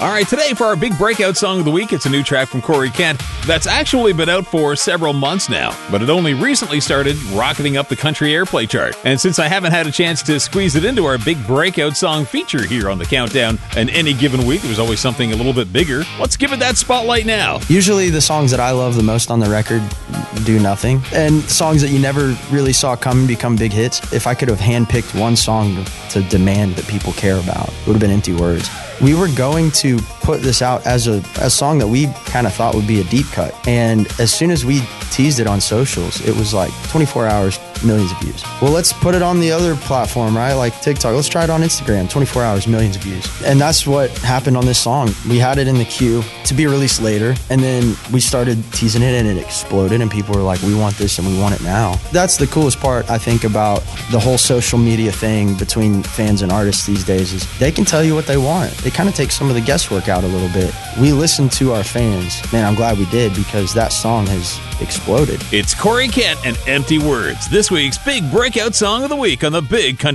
All right, today for our big breakout song of the week, it's a new track from Corey Kent that's actually been out for several months now, but it only recently started rocketing up the country airplay chart. And since I haven't had a chance to squeeze it into our big breakout song feature here on the Countdown, and any given week there's always something a little bit bigger, let's give it that spotlight now. Usually the songs that I love the most on the record do nothing, and songs that you never really saw coming become big hits. If I could have handpicked one song to demand that people care about, it would have been Empty Words. We were going to put this out as a song that we kind of thought would be a deep cut. And as soon as we teased it on socials, it was like 24 hours, millions of views. Well, let's put it on the other platform, right? Like TikTok. Let's try it on Instagram. 24 hours, millions of views. And that's what happened on this song. We had it in the queue to be released later. And then we started teasing it and it exploded. And people were like, we want this and we want it now. That's the coolest part, I think, about the whole social media thing between fans and artists these days is they can tell you what they want. It kind of takes some of the guesswork out a little bit. We listen to our fans. Man, I'm glad we did because that song has exploded. It's Corey Kent and Empty Words, this week's big breakout song of the week on the Big Country